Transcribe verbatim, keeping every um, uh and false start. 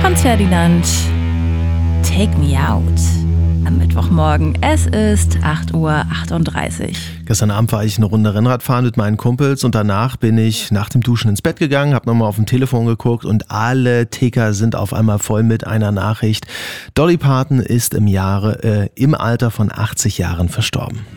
Franz Ferdinand, Take Me Out. Am Mittwochmorgen. Es ist acht Uhr achtunddreißig. Gestern Abend war ich eine Runde Rennrad fahren mit meinen Kumpels und danach bin ich nach dem Duschen ins Bett gegangen, habe nochmal auf dem Telefon geguckt und alle Ticker sind auf einmal voll mit einer Nachricht. Dolly Parton ist im Jahre, äh, im Alter von achtzig Jahren verstorben.